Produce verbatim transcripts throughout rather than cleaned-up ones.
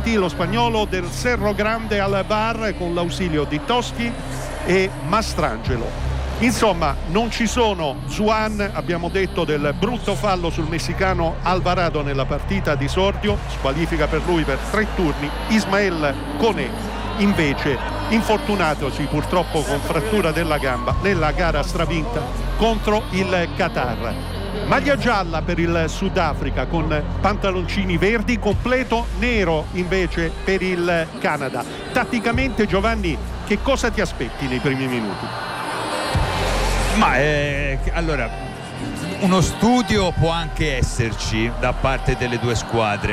Martí, lo spagnolo del Cerro Grande, al V A R con l'ausilio di Toschi e Mastrangelo. Insomma, non ci sono Zuan, abbiamo detto del brutto fallo sul messicano Alvarado nella partita di Sordio, squalifica per lui per tre turni. Ismael Koné invece infortunatosi purtroppo con frattura della gamba nella gara stravinta contro il Qatar. Maglia gialla per il Sudafrica con pantaloncini verdi, completo nero invece per il Canada. Tatticamente, Giovanni, che cosa ti aspetti nei primi minuti? Ma eh, allora, uno studio può anche esserci da parte delle due squadre,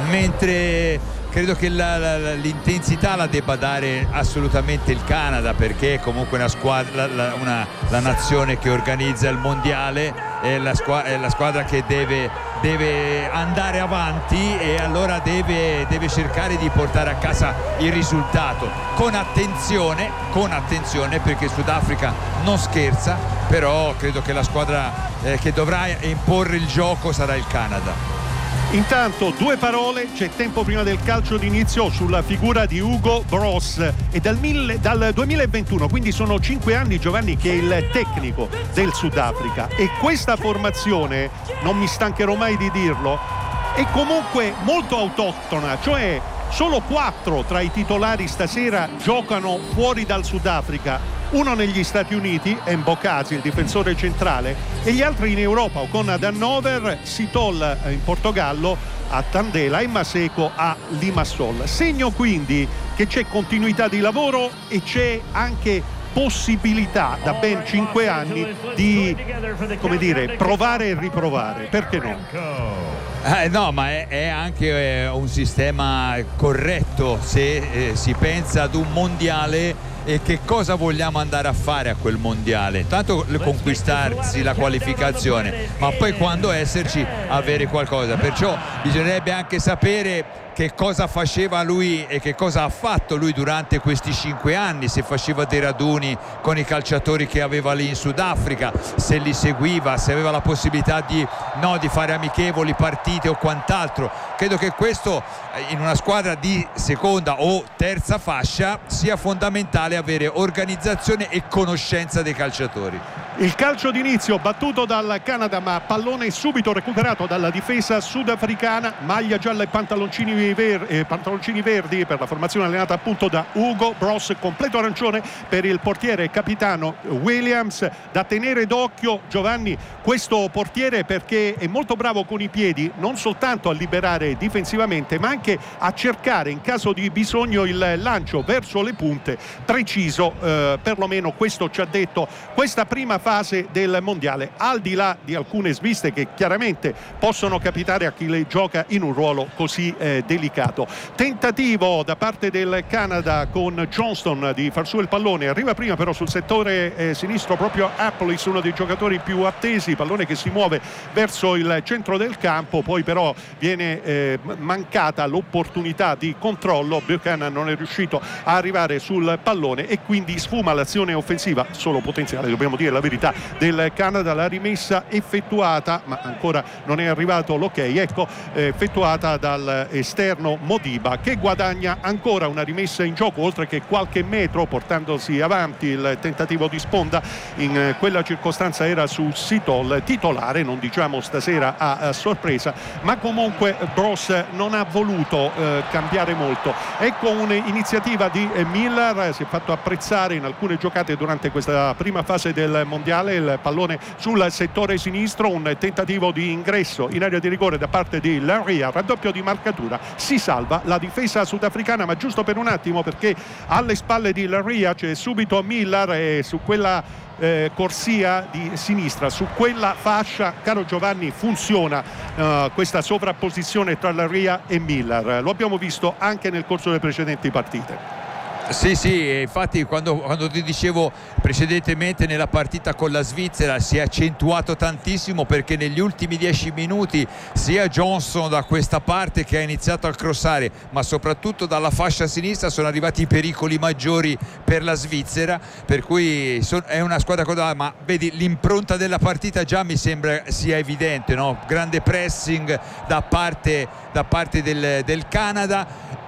mentre credo che la, la, l'intensità la debba dare assolutamente il Canada, perché è comunque una squadra, la, una, la nazione che organizza il mondiale, è la, squadra, è la squadra che deve, deve andare avanti, e allora deve, deve cercare di portare a casa il risultato con attenzione, con attenzione perché il Sudafrica non scherza, però credo che la squadra eh, che dovrà imporre il gioco sarà il Canada. Intanto due parole, c'è tempo prima del calcio d'inizio, sulla figura di Hugo Broos. È dal, mille, dal duemilaventuno, quindi sono cinque anni, Giovanni, che è il tecnico del Sudafrica, e questa formazione, non mi stancherò mai di dirlo, è comunque molto autoctona, cioè solo quattro tra i titolari stasera giocano fuori dal Sudafrica, uno negli Stati Uniti, Mbokasi, il difensore centrale, e gli altri in Europa, Ocon ad Hannover, Sitol in Portogallo, a Tandela, e Maseko a Limassol. Segno quindi che c'è continuità di lavoro e c'è anche possibilità da ben cinque anni di, come dire, provare e riprovare, perché no? Eh, no, ma è, è anche eh, un sistema corretto se eh, si pensa ad un mondiale e che cosa vogliamo andare a fare a quel mondiale. Tanto conquistarsi la qualificazione, ma poi quando esserci avere qualcosa. Perciò bisognerebbe anche sapere che cosa faceva lui e che cosa ha fatto lui durante questi cinque anni, se faceva dei raduni con i calciatori che aveva lì in Sudafrica, se li seguiva, se aveva la possibilità di, no, di fare amichevoli, partite o quant'altro. Credo che questo in una squadra di seconda o terza fascia sia fondamentale, avere organizzazione e conoscenza dei calciatori. Il calcio d'inizio battuto dal Canada, ma pallone subito recuperato dalla difesa sudafricana. Maglia gialla e pantaloncini, ver- eh, pantaloncini verdi per la formazione allenata appunto da Hugo Broos, completo arancione per il portiere capitano Williams. Da tenere d'occhio, Giovanni, questo portiere, perché è molto bravo con i piedi, non soltanto a liberare difensivamente ma anche a cercare in caso di bisogno il lancio verso le punte preciso, eh, perlomeno questo ci ha detto questa prima fase del mondiale, al di là di alcune sviste che chiaramente possono capitare a chi le gioca in un ruolo così eh, delicato. Tentativo da parte del Canada con Johnston di far su il pallone, arriva prima però sul settore eh, sinistro proprio Applis, uno dei giocatori più attesi, pallone che si muove verso il centro del campo, poi però viene eh, mancata l'opportunità di controllo, Buchanan non è riuscito a arrivare sul pallone e quindi sfuma l'azione offensiva, solo potenziale dobbiamo dire la verità, del Canada. La rimessa effettuata, ma ancora non è arrivato l'ok, ecco, eh, effettuata dall'esterno Modiba, che guadagna ancora una rimessa in gioco oltre che qualche metro portandosi avanti. Il tentativo di sponda in eh, quella circostanza era su Sitol, titolare, non diciamo stasera a, a sorpresa, ma comunque Broos non ha voluto eh, cambiare molto. Ecco un'iniziativa di eh, Miller, si è fatto apprezzare in alcune giocate durante questa prima fase del mondiale. Il pallone sul settore sinistro, un tentativo di ingresso in area di rigore da parte di Larry, raddoppio di marcatura, si salva la difesa sudafricana, ma giusto per un attimo, perché alle spalle di Larry c'è subito Miller e su quella eh, corsia di sinistra, su quella fascia, caro Giovanni, funziona uh, questa sovrapposizione tra Larry e Miller. Lo abbiamo visto anche nel corso delle precedenti partite. Sì, sì, infatti quando, quando ti dicevo precedentemente nella partita con la Svizzera si è accentuato tantissimo, perché negli ultimi dieci minuti sia Johnson da questa parte che ha iniziato a crossare, ma soprattutto dalla fascia sinistra sono arrivati i pericoli maggiori per la Svizzera, per cui son, è una squadra coda, ma vedi l'impronta della partita già mi sembra sia evidente, no? Grande pressing da parte, da parte del, del Canada,